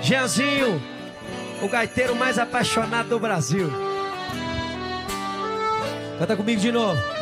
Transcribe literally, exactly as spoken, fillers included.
Jeanzinho, o gaiteiro mais apaixonado do Brasil. Canta comigo de novo.